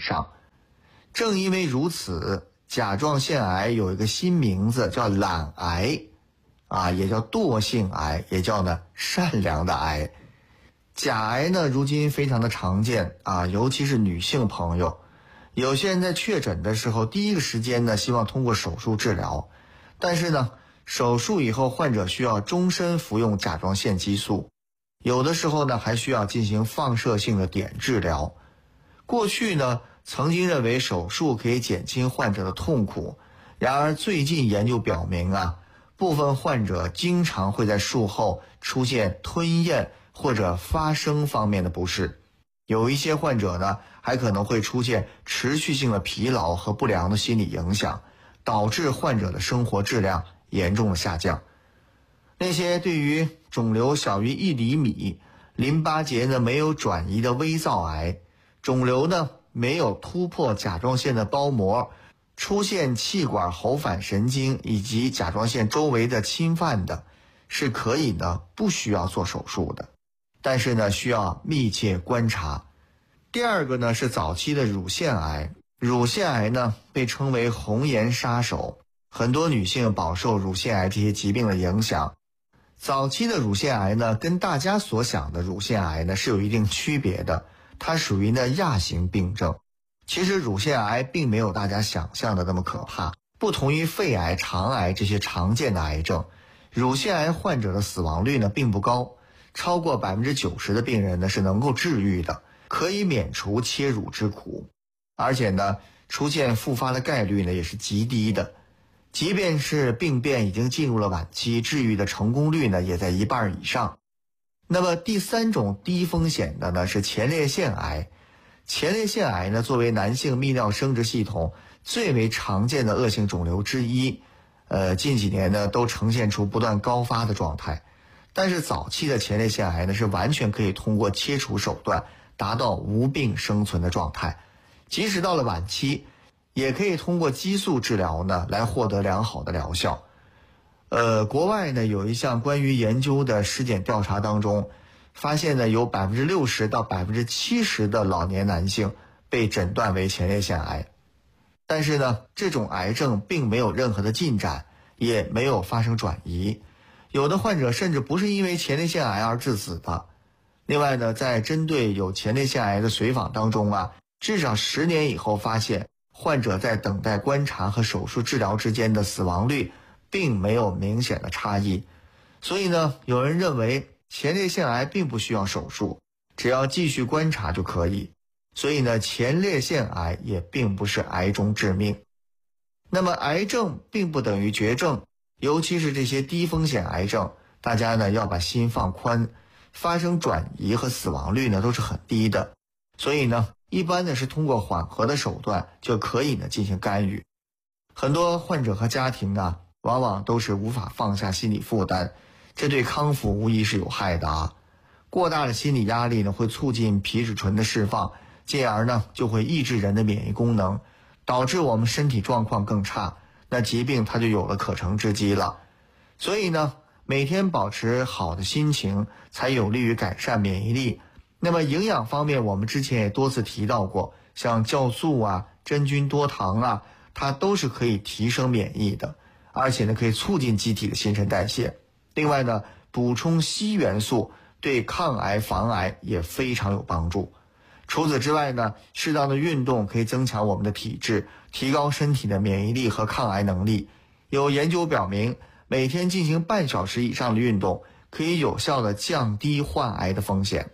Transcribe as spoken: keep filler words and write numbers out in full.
上。正因为如此，甲状腺癌有一个新名字叫懒癌啊，也叫惰性癌，也叫呢善良的癌。甲癌呢如今非常的常见啊，尤其是女性朋友。有些人在确诊的时候，第一个时间呢希望通过手术治疗，但是呢手术以后患者需要终身服用甲状腺激素，有的时候呢还需要进行放射性的碘治疗。过去呢曾经认为手术可以减轻患者的痛苦，然而最近研究表明啊，部分患者经常会在术后出现吞咽或者发声方面的不适，有一些患者呢还可能会出现持续性的疲劳和不良的心理影响，导致患者的生活质量严重的下降。那些对于肿瘤小于一厘米、淋巴结呢没有转移的微灶癌，肿瘤呢没有突破甲状腺的包膜，出现气管喉返神经以及甲状腺周围的侵犯的，是可以呢不需要做手术的，但是呢需要密切观察。第二个呢是早期的乳腺癌，乳腺癌呢被称为红颜杀手，很多女性饱受乳腺癌这些疾病的影响。早期的乳腺癌呢跟大家所想的乳腺癌呢是有一定区别的，它属于呢亚型病症。其实乳腺癌并没有大家想象的那么可怕，不同于肺癌、肠癌这些常见的癌症，乳腺癌患者的死亡率呢并不高，超过 百分之九十 的病人呢是能够治愈的，可以免除切乳之苦，而且呢出现复发的概率呢也是极低的，即便是病变已经进入了晚期，治愈的成功率呢也在一半以上。那么第三种低风险的呢是前列腺癌。前列腺癌呢作为男性泌尿生殖系统最为常见的恶性肿瘤之一，呃，近几年呢都呈现出不断高发的状态。但是早期的前列腺癌呢是完全可以通过切除手段达到无病生存的状态，即使到了晚期也可以通过激素治疗呢来获得良好的疗效。呃，国外呢有一项关于研究的尸检调查当中，发现呢有 百分之六十 到 百分之七十 的老年男性被诊断为前列腺癌。但是呢这种癌症并没有任何的进展，也没有发生转移，有的患者甚至不是因为前列腺癌而致死的。另外呢在针对有前列腺癌的随访当中啊，至少十年以后发现患者在等待观察和手术治疗之间的死亡率并没有明显的差异。所以呢有人认为前列腺癌并不需要手术，只要继续观察就可以。所以呢前列腺癌也并不是癌中致命。那么癌症并不等于绝症，尤其是这些低风险癌症，大家呢要把心放宽，发生转移和死亡率呢都是很低的。所以呢一般呢是通过缓和的手段就可以呢进行干预。很多患者和家庭啊往往都是无法放下心理负担，这对康复无疑是有害的啊。过大的心理压力呢会促进皮质醇的释放，进而呢就会抑制人的免疫功能，导致我们身体状况更差，那疾病它就有了可乘之机了。所以呢每天保持好的心情才有利于改善免疫力。那么营养方面我们之前也多次提到过，像酵素啊、真菌多糖啊，它都是可以提升免疫的，而且呢可以促进机体的新陈代谢。另外呢补充硒元素对抗癌防癌也非常有帮助。除此之外呢适当的运动可以增强我们的体质，提高身体的免疫力和抗癌能力。有研究表明每天进行半小时以上的运动可以有效的降低患癌的风险。